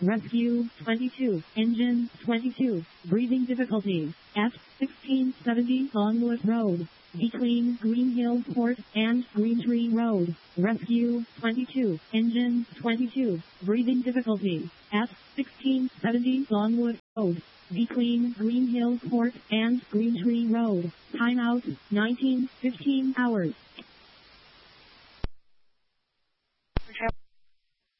Rescue 22, Engine 22, breathing difficulties, at 1670 Longwood Road, between Green Hill Court and Green Tree Road. Rescue 22, Engine 22, breathing difficulties, at 1670 Longwood Road, between Green Hill Court and Green Tree Road. Timeout 19:15 hours.